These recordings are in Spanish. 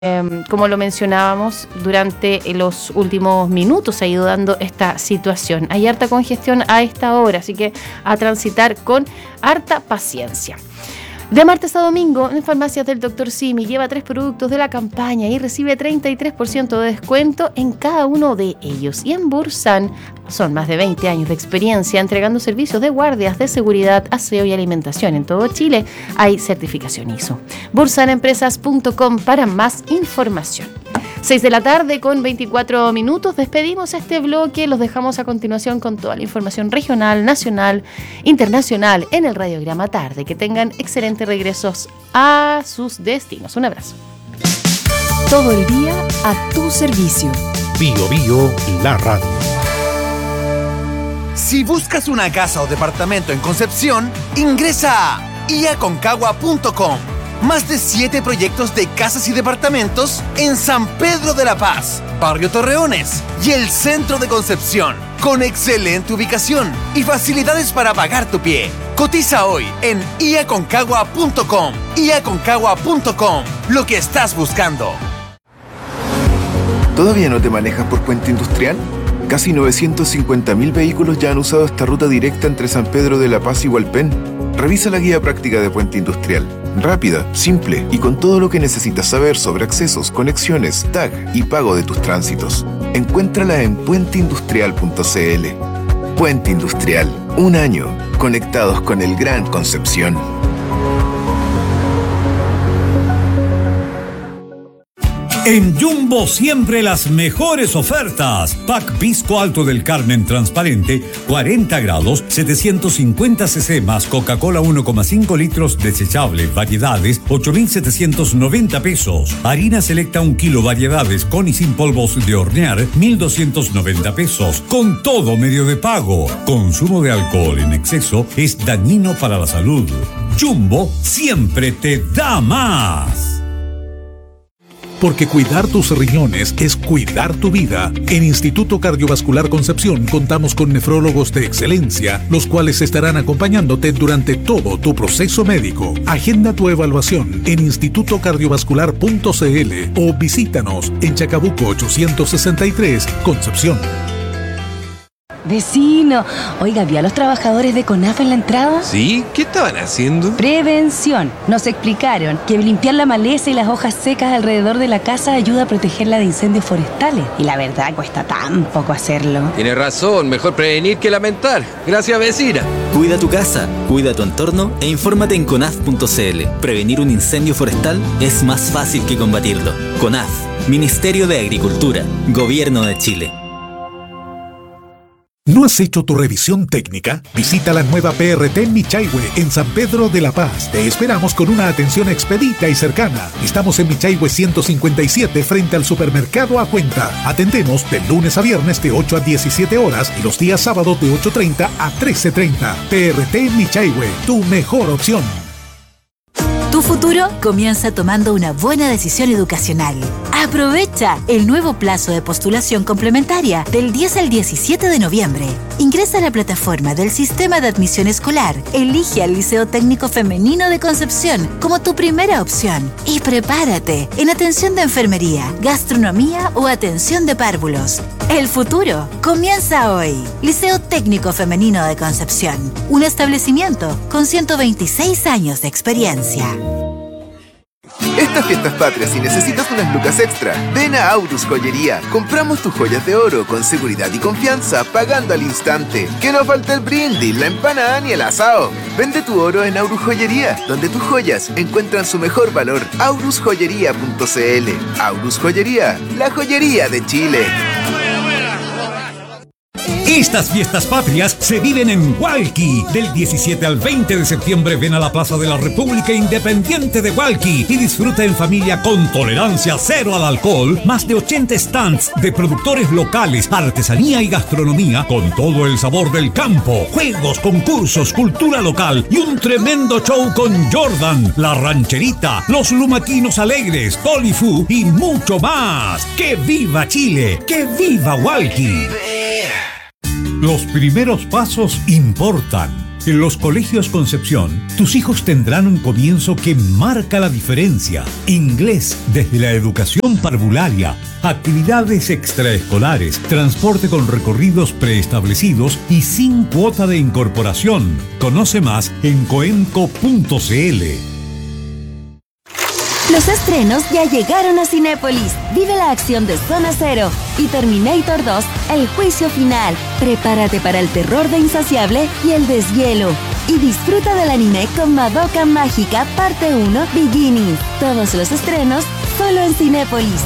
Como lo mencionábamos, durante los últimos minutos se ha ido dando esta situación. Hay harta congestión a esta hora, así que a transitar con harta paciencia. De martes a domingo, en farmacias del Dr. Simi, lleva 3 productos de la campaña y recibe 33% de descuento en cada uno de ellos. Y en Bursan, son más de 20 años de experiencia entregando servicios de guardias de seguridad, aseo y alimentación. En todo Chile hay certificación ISO. bursanempresas.com para más información. 6 de la tarde con 24 minutos. Despedimos este bloque. Los dejamos a continuación con toda la información regional, nacional, internacional en el Radiograma Tarde. Que tengan excelentes regresos a sus destinos. Un abrazo. Todo el día a tu servicio. Bio Bio, la radio. Si buscas una casa o departamento en Concepción, ingresa a iaconcagua.com. Más de 7 proyectos de casas y departamentos en San Pedro de la Paz, Barrio Torreones y el centro de Concepción, con excelente ubicación y facilidades para pagar tu pie. Cotiza hoy en iaconcagua.com. iaconcagua.com, lo que estás buscando. ¿Todavía no te manejas por Puente Industrial? Casi 950.000 vehículos ya han usado esta ruta directa entre San Pedro de la Paz y Hualpén. Revisa la guía práctica de Puente Industrial. Rápida, simple y con todo lo que necesitas saber sobre accesos, conexiones, tag y pago de tus tránsitos. Encuéntrala en puenteindustrial.cl. Puente Industrial. Un año conectados con el Gran Concepción. En Jumbo siempre las mejores ofertas. Pack Pisco Alto del Carmen transparente, 40 grados, 750 cc más Coca-Cola 1,5 litros desechable, variedades, 8.790 pesos. Harina selecta 1 kilo, variedades con y sin polvos de hornear, 1.290 pesos. Con todo medio de pago. Consumo de alcohol en exceso es dañino para la salud. Jumbo siempre te da más. Porque cuidar tus riñones es cuidar tu vida. En Instituto Cardiovascular Concepción contamos con nefrólogos de excelencia, los cuales estarán acompañándote durante todo tu proceso médico. Agenda tu evaluación en institutocardiovascular.cl o visítanos en Chacabuco 863, Concepción. Vecino, oiga, ¿vio a los trabajadores de CONAF en la entrada? Sí, ¿qué estaban haciendo? Prevención. Nos explicaron que limpiar la maleza y las hojas secas alrededor de la casa ayuda a protegerla de incendios forestales. Y la verdad, cuesta tan poco hacerlo. Tiene razón, mejor prevenir que lamentar. Gracias, vecina. Cuida tu casa, cuida tu entorno e infórmate en conaf.cl. Prevenir un incendio forestal es más fácil que combatirlo. CONAF, Ministerio de Agricultura, Gobierno de Chile. ¿No has hecho tu revisión técnica? Visita la nueva PRT Michaihue en San Pedro de la Paz. Te esperamos con una atención expedita y cercana. Estamos en Michaihue 157 frente al supermercado A Cuenta. Atendemos de lunes a viernes de 8 a 17 horas y los días sábados de 8:30 a 13:30. PRT Michaihue, tu mejor opción. Tu futuro comienza tomando una buena decisión educacional. Aprovecha el nuevo plazo de postulación complementaria del 10 al 17 de noviembre. Ingresa a la plataforma del Sistema de Admisión Escolar, elige al Liceo Técnico Femenino de Concepción como tu primera opción y prepárate en atención de enfermería, gastronomía o atención de párvulos. El futuro comienza hoy. Liceo Técnico Femenino de Concepción, un establecimiento con 126 años de experiencia. Estas fiestas patrias, si necesitas unas lucas extra, ven a Aurus Joyería. Compramos tus joyas de oro con seguridad y confianza, pagando al instante. Que no falte el brindis, la empanada ni el asado. Vende tu oro en Aurus Joyería, donde tus joyas encuentran su mejor valor. aurusjoyería.cl. Aurus Joyería, la joyería de Chile. Estas fiestas patrias se viven en Hualqui. Del 17 al 20 de septiembre ven a la Plaza de la República Independiente de Hualqui y disfruta en familia con tolerancia cero al alcohol. Más de 80 stands de productores locales, artesanía y gastronomía con todo el sabor del campo. Juegos, concursos, cultura local y un tremendo show con Jordan, La Rancherita, Los Lumaquinos Alegres, Tolifu y mucho más. ¡Que viva Chile! ¡Que viva Hualqui! Los primeros pasos importan. En los colegios Concepción, tus hijos tendrán un comienzo que marca la diferencia. Inglés desde la educación parvularia, actividades extraescolares, transporte con recorridos preestablecidos y sin cuota de incorporación. Conoce más en coemco.cl. Los estrenos ya llegaron a Cinépolis. Vive la acción de Zona Cero y Terminator 2, el juicio final. Prepárate para el terror de Insaciable y el deshielo. Y disfruta del anime con Madoka Mágica Parte 1 Beginning. Todos los estrenos solo en Cinépolis.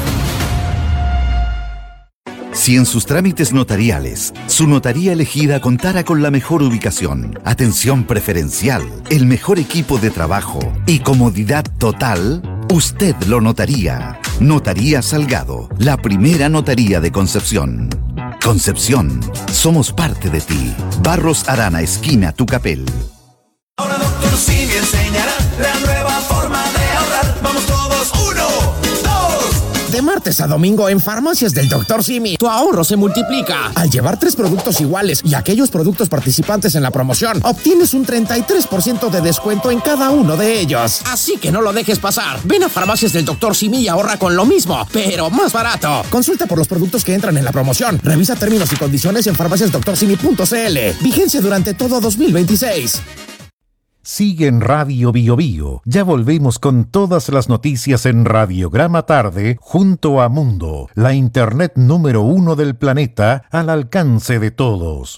Si en sus trámites notariales, su notaría elegida contara con la mejor ubicación, atención preferencial, el mejor equipo de trabajo y comodidad total, usted lo notaría. Notaría Salgado, la primera notaría de Concepción. Concepción, somos parte de ti. Barros Arana, esquina Tucapel. Ahora Dr. Simi enseñará la nueva forma de ahorrar. Vamos todos, 1, 2. De martes a domingo en Farmacias del Dr. Simi, tu ahorro se multiplica. Al llevar 3 productos iguales y aquellos productos participantes en la promoción, obtienes un 33% de descuento en cada uno de ellos. Así que no lo dejes pasar. Ven a Farmacias del Dr. Simi y ahorra con lo mismo, pero más barato. Consulta por los productos que entran en la promoción. Revisa términos y condiciones en farmaciasdoctorsimi.cl. Vigencia durante todo 2026. Sigue en Radio Bio Bio. Ya volvemos con todas las noticias en Radiograma Tarde junto a Mundo, la internet número 1 del planeta al alcance de todos.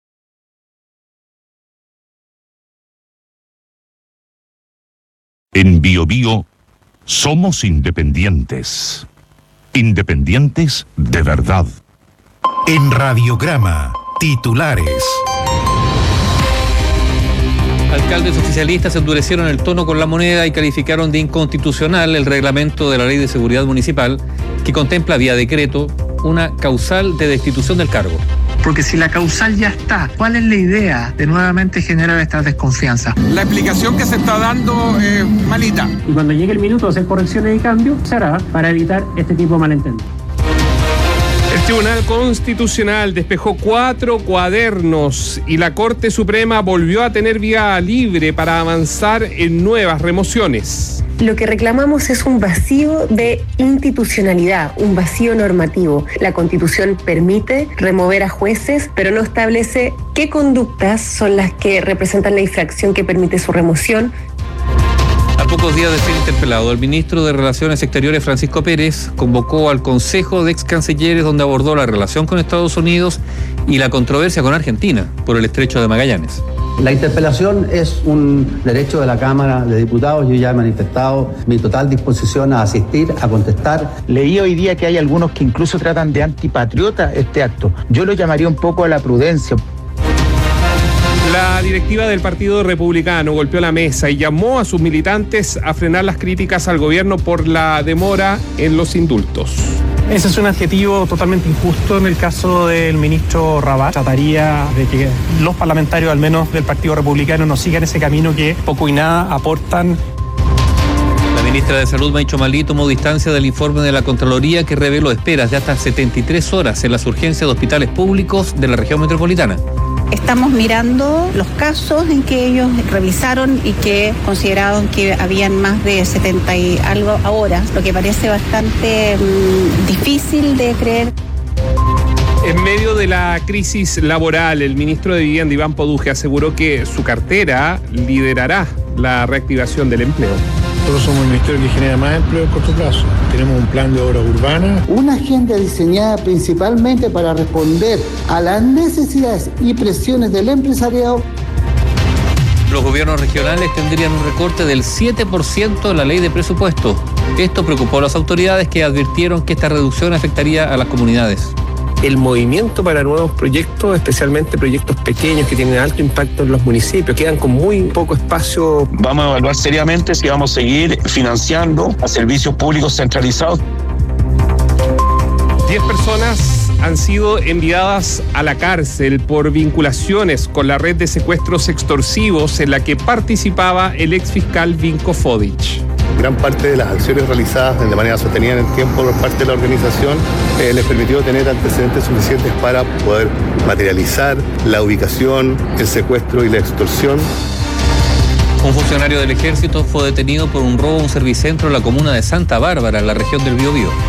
En Bio Bio somos independientes. Independientes de verdad. En Radiograma, titulares. Alcaldes oficialistas endurecieron el tono con la moneda y calificaron de inconstitucional el reglamento de la Ley de Seguridad Municipal que contempla vía decreto una causal de destitución del cargo. Porque si la causal ya está, ¿cuál es la idea de nuevamente generar esta desconfianza? La explicación que se está dando es malita. Y cuando llegue el minuto de hacer correcciones y cambios, se hará para evitar este tipo de malentendidos. El Tribunal Constitucional despejó 4 cuadernos y la Corte Suprema volvió a tener vía libre para avanzar en nuevas remociones. Lo que reclamamos es un vacío de institucionalidad, un vacío normativo. La Constitución permite remover a jueces, pero no establece qué conductas son las que representan la infracción que permite su remoción. A pocos días de ser interpelado, el ministro de Relaciones Exteriores, Francisco Pérez, convocó al Consejo de Ex Cancilleres donde abordó la relación con Estados Unidos y la controversia con Argentina por el Estrecho de Magallanes. La interpelación es un derecho de la Cámara de Diputados. Yo ya he manifestado mi total disposición a asistir, a contestar. Leí hoy día que hay algunos que incluso tratan de antipatriota este acto. Yo lo llamaría un poco a la prudencia. La directiva del Partido Republicano golpeó la mesa y llamó a sus militantes a frenar las críticas al gobierno por la demora en los indultos. Ese es un adjetivo totalmente injusto en el caso del ministro Rabat. Trataría de que los parlamentarios, al menos del Partido Republicano, no sigan ese camino que poco y nada aportan. La ministra de Salud, Maicho Malí, tomó distancia del informe de la Contraloría que reveló esperas de hasta 73 horas en las urgencias de hospitales públicos de la región metropolitana. Estamos mirando los casos en que ellos revisaron y que consideraron que habían más de 70 y algo horas, lo que parece bastante difícil de creer. En medio de la crisis laboral, el ministro de Vivienda, Iván Poduje, aseguró que su cartera liderará la reactivación del empleo. Nosotros somos el ministerio que genera más empleo a corto plazo. Tenemos un plan de obras urbanas. Una agenda diseñada principalmente para responder a las necesidades y presiones del empresariado. Los gobiernos regionales tendrían un recorte del 7% en la ley de presupuesto. Esto preocupó a las autoridades que advirtieron que esta reducción afectaría a las comunidades. El movimiento para nuevos proyectos, especialmente proyectos pequeños que tienen alto impacto en los municipios, quedan con muy poco espacio. Vamos a evaluar seriamente si vamos a seguir financiando a servicios públicos centralizados. 10 personas han sido enviadas a la cárcel por vinculaciones con la red de secuestros extorsivos en la que participaba el exfiscal Vinko Fodic. Gran parte de las acciones realizadas de manera sostenida en el tiempo por parte de la organización les permitió tener antecedentes suficientes para poder materializar la ubicación, el secuestro y la extorsión. Un funcionario del ejército fue detenido por un robo a un servicentro en la comuna de Santa Bárbara, en la región del Biobío.